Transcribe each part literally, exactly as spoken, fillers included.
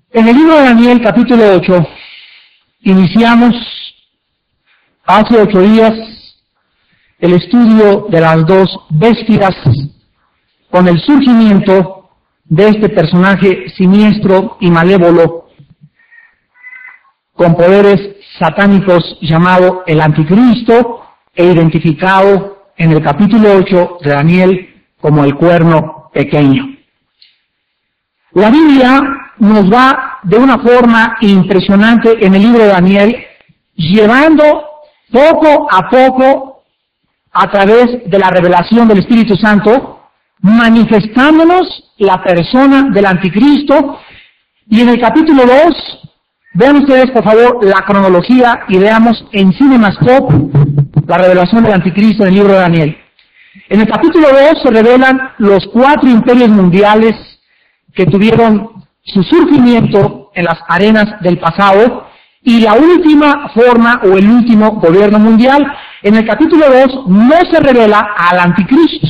En el libro de Daniel, capítulo ocho, iniciamos hace ocho días el estudio de las dos bestias con el surgimiento de este personaje siniestro y malévolo con poderes satánicos llamado el Anticristo e identificado en el capítulo ocho de Daniel como el cuerno pequeño. La Biblia nos va de una forma impresionante en el libro de Daniel, llevando poco a poco a través de la revelación del Espíritu Santo, manifestándonos la persona del Anticristo. Y en el capítulo dos, vean ustedes por favor la cronología y veamos en CinemaScope la revelación del Anticristo en el libro de Daniel. En el capítulo dos se revelan los cuatro imperios mundiales que tuvieron su surgimiento en las arenas del pasado y la última forma o el último gobierno mundial. En el capítulo dos no se revela al Anticristo.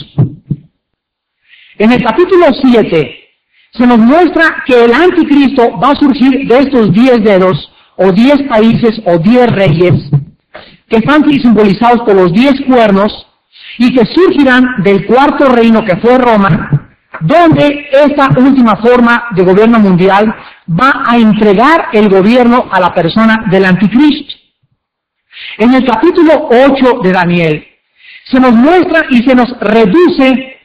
En el capítulo siete se nos muestra que el Anticristo va a surgir de estos diez dedos o diez países o diez reyes que están simbolizados por los diez cuernos y que surgirán del cuarto reino que fue Roma, donde esta última forma de gobierno mundial va a entregar el gobierno a la persona del Anticristo. En el capítulo ocho de Daniel se nos muestra y se nos reduce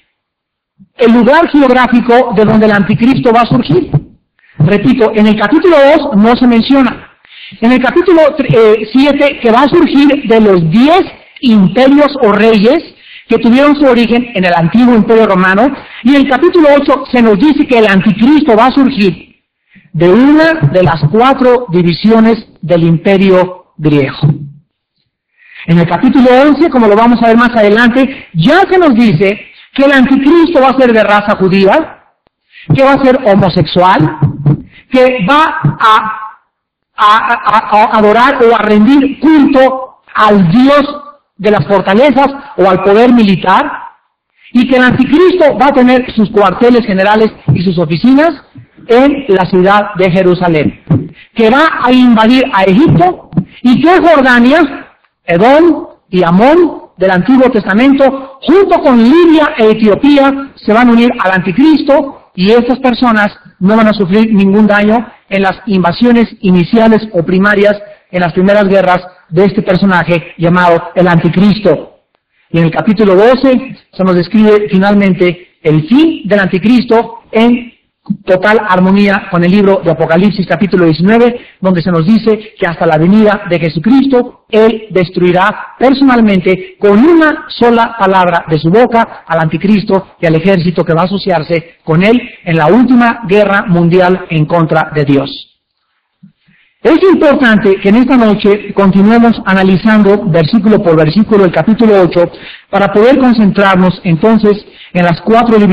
el lugar geográfico de donde el Anticristo va a surgir. Repito, en el capítulo dos no se menciona. En el capítulo siete, que va a surgir de los diez imperios o reyes que tuvieron su origen en el antiguo imperio romano, y en el capítulo ocho se nos dice que el Anticristo va a surgir de una de las cuatro divisiones del imperio griego. En el capítulo once, como lo vamos a ver más adelante, ya se nos dice que el Anticristo va a ser de raza judía, que va a ser homosexual, que va a, a, a, a adorar o a rendir culto al Dios de las fortalezas o al poder militar, y que el Anticristo va a tener sus cuarteles generales y sus oficinas en la ciudad de Jerusalén, que va a invadir a Egipto, y que Jordania, Edom y Amón del Antiguo Testamento, junto con Libia e Etiopía, se van a unir al Anticristo, y estas personas no van a sufrir ningún daño en las invasiones iniciales o primarias, en las primeras guerras de este personaje llamado el Anticristo. Y en el capítulo doce se nos describe finalmente el fin del Anticristo en total armonía con el libro de Apocalipsis capítulo diecinueve, donde se nos dice que hasta la venida de Jesucristo, Él destruirá personalmente con una sola palabra de su boca al Anticristo y al ejército que va a asociarse con Él en la última guerra mundial en contra de Dios. Es importante que en esta noche continuemos analizando versículo por versículo el capítulo ocho para poder concentrarnos entonces en las cuatro divisiones